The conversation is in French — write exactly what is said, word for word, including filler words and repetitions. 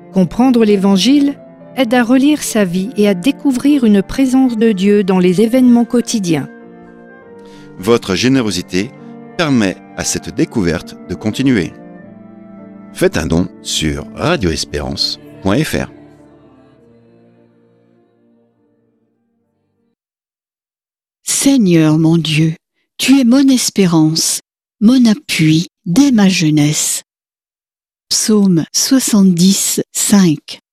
Comprendre l'Évangile aide à relire sa vie et à découvrir une présence de Dieu dans les événements quotidiens. Votre générosité permet à cette découverte de continuer. Faites un don sur radio espérance point f r. Seigneur mon Dieu, tu es mon espérance, mon appui dès ma jeunesse. Psaume soixante-dix, cinq.